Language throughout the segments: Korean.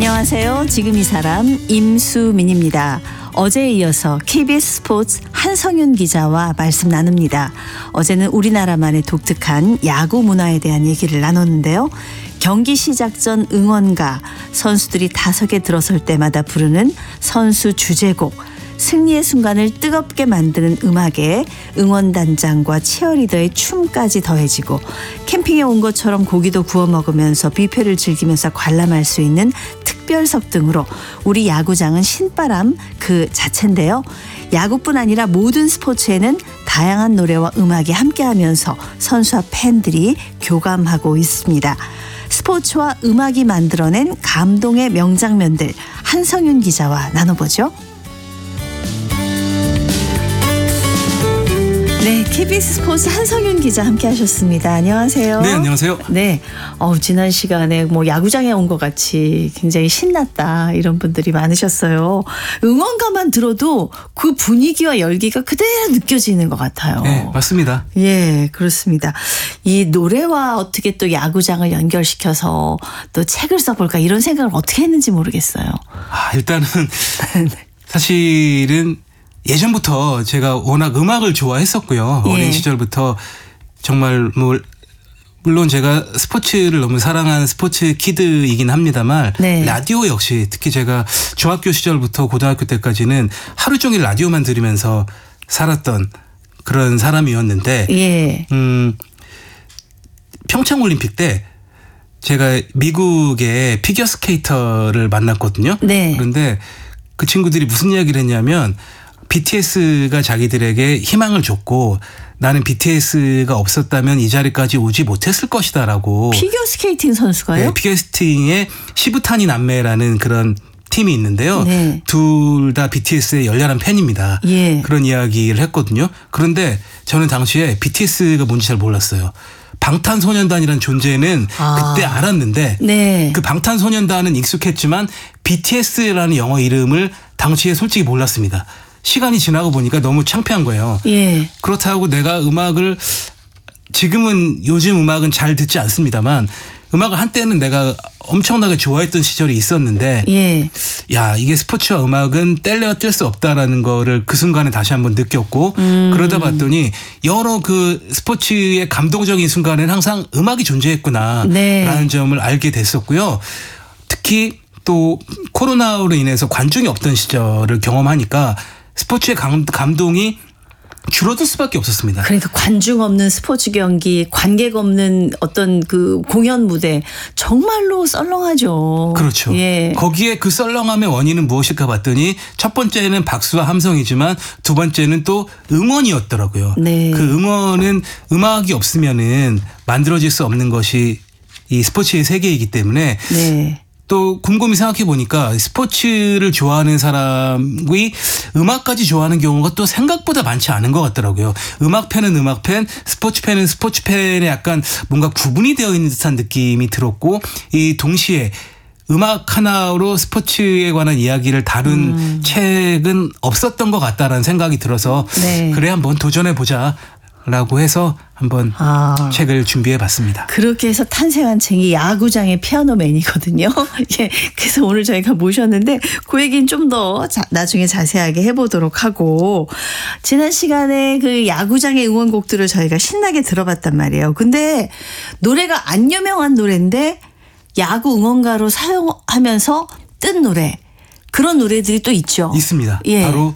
안녕하세요. 지금 이 사람 임수민입니다. 어제에 이어서 KBS 스포츠 한성윤 기자와 말씀 나눕니다. 어제는 우리나라만의 독특한 야구 문화에 대한 얘기를 나눴는데요. 경기 시작 전 응원가, 선수들이 타석에 들어설 때마다 부르는 선수 주제곡, 승리의 순간을 뜨겁게 만드는 음악에 응원단장과 치어리더의 춤까지 더해지고 캠핑에 온 것처럼 고기도 구워 먹으면서 뷔페를 즐기면서 관람할 수 있는 특별석 등으로 우리 야구장은 신바람 그 자체인데요. 야구뿐 아니라 모든 스포츠에는 다양한 노래와 음악이 함께하면서 선수와 팬들이 교감하고 있습니다. 스포츠와 음악이 만들어낸 감동의 명장면들 한성윤 기자와 나눠보죠. 네, KBS 스포츠 한성윤 기자 함께 하셨습니다. 안녕하세요. 네, 안녕하세요. 네, 지난 시간에 야구장에 온 것 같이 굉장히 신났다 이런 분들이 많으셨어요. 응원가만 들어도 그 분위기와 열기가 그대로 느껴지는 것 같아요. 네, 맞습니다. 예, 그렇습니다. 이 노래와 어떻게 또 야구장을 연결시켜서 또 책을 써볼까 이런 생각을 어떻게 했는지 모르겠어요. 일단은 사실은 예전부터 제가 워낙 음악을 좋아했었고요. 예. 어린 시절부터 정말 물론 제가 스포츠를 너무 사랑하는 스포츠 키드이긴 합니다만 네. 라디오 역시 특히 제가 중학교 시절부터 고등학교 때까지는 하루 종일 라디오만 들으면서 살았던 그런 사람이었는데 예. 평창올림픽 때 제가 미국의 피겨스케이터를 만났거든요. 네. 그런데 그 친구들이 무슨 이야기를 했냐면 BTS가 자기들에게 희망을 줬고 나는 BTS가 없었다면 이 자리까지 오지 못했을 것이다라고. 피겨스케이팅 선수가요? 네, 피겨스케이팅의 시부타니 남매라는 그런 팀이 있는데요. 네. 둘 다 BTS의 열렬한 팬입니다. 예. 그런 이야기를 했거든요. 그런데 저는 당시에 BTS가 뭔지 잘 몰랐어요. 방탄소년단이라는 존재는 그때 알았는데 네. 그 방탄소년단은 익숙했지만 BTS라는 영어 이름을 당시에 솔직히 몰랐습니다. 시간이 지나고 보니까 너무 창피한 거예요. 예. 그렇다고 내가 음악을 지금은 요즘 음악은 잘 듣지 않습니다만 음악을 한때는 내가 엄청나게 좋아했던 시절이 있었는데 예. 야 이게 스포츠와 음악은 뗄래야 뗄 수 없다라는 거를 그 순간에 다시 한번 느꼈고 그러다 봤더니 여러 그 스포츠의 감동적인 순간에는 항상 음악이 존재했구나라는 네. 점을 알게 됐었고요. 특히 또 코로나로 인해서 관중이 없던 시절을 경험하니까 스포츠의 감동이 줄어들 수밖에 없었습니다. 그러니까 관중 없는 스포츠 경기, 관객 없는 어떤 그 공연 무대 정말로 썰렁하죠. 그렇죠. 예. 거기에 그 썰렁함의 원인은 무엇일까 봤더니 첫 번째는 박수와 함성이지만 두 번째는 또 응원이었더라고요. 네. 그 응원은 음악이 없으면은 만들어질 수 없는 것이 이 스포츠의 세계이기 때문에 네. 또 곰곰이 생각해 보니까 스포츠를 좋아하는 사람이 음악까지 좋아하는 경우가 또 생각보다 많지 않은 것 같더라고요. 음악 팬은 음악 팬, 스포츠 팬은 스포츠 팬에 약간 뭔가 구분이 되어 있는 듯한 느낌이 들었고 이 동시에 음악 하나로 스포츠에 관한 이야기를 다룬 책은 없었던 것 같다라는 생각이 들어서 네. 그래 한번 도전해보자. 라고 해서 한번 책을 준비해 봤습니다. 그렇게 해서 탄생한 책이 야구장의 피아노맨이거든요. 예, 그래서 오늘 저희가 모셨는데 그 얘기는 좀 더 나중에 자세하게 해보도록 하고 지난 시간에 그 야구장의 응원곡들을 저희가 신나게 들어봤단 말이에요. 근데 노래가 안 유명한 노래인데 야구 응원가로 사용하면서 뜬 노래 그런 노래들이 또 있죠. 있습니다. 예. 바로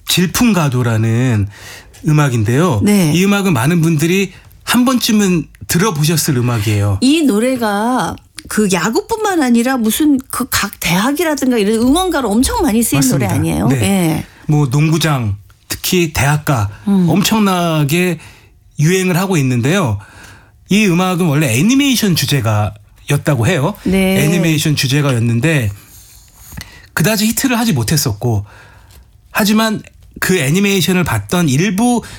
질풍가도라는 음악인데요. 네. 이 음악은 많은 분들이 한 번쯤은 들어보셨을 음악이에요. 이 노래가 그 야구뿐만 아니라 무슨 그 각 대학이라든가 이런 응원가로 엄청 많이 쓰인 맞습니다. 노래 아니에요? 네. 예. 뭐 농구장, 특히 대학가 엄청나게 유행을 하고 있는데요. 이 음악은 원래 애니메이션 주제가였다고 해요. 네. 애니메이션 주제가였는데 그다지 히트를 하지 못했었고 하지만 그 애니메이션을 봤던 일부